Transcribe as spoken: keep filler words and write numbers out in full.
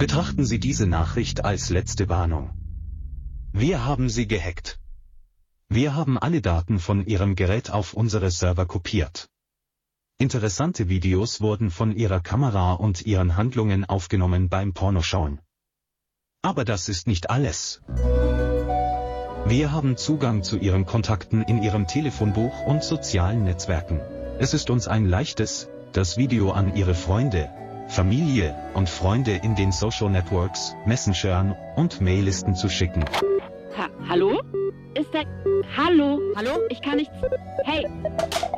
Betrachten Sie diese Nachricht als letzte Warnung. Wir haben Sie gehackt. Wir haben alle Daten von Ihrem Gerät auf unsere Server kopiert. Interessante Videos wurden von Ihrer Kamera und Ihren Handlungen aufgenommen beim Pornoschauen. Aber das ist nicht alles. Wir haben Zugang zu Ihren Kontakten in Ihrem Telefonbuch und sozialen Netzwerken. Es ist uns ein leichtes, das Video an Ihre Freunde, Familie und Freunde in den Social Networks, Messengern und Maillisten zu schicken. Ha hallo? Ist der... Hallo? Hallo? Ich kann nichts... Hey!